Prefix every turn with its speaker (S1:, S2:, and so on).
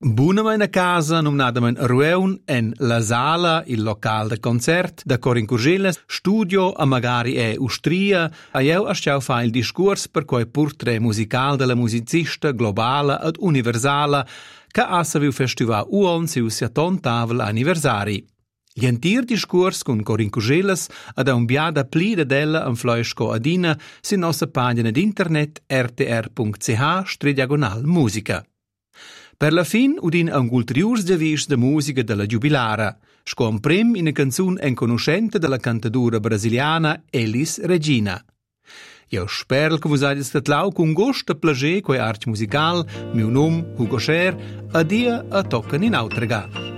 S1: Bunamein a casa numnadamein Rueun en la sala, il local de concert da Corin Curgelas, studio a magari Ustria, a jeu asciau fa il discurs per quei portrait musical de la musicista globala ed universala ca ha saviu festivar uon siu siatontavel anniversari. Gentir discurs con Corin Curgelas ad un biada pli de della en fluisco adina sin nossa pagina d'internet rtr.ch/musica. Per la fin udin un ulteriurs giavis de musica della Jubilara, scom prim in canzun en conoscente della cantadura brasiliana Elis Regina. Io spero che vos hagis tatlau con gusto e plager quei art musical, miu nom Hugo Scher, adia a tocken in autrega.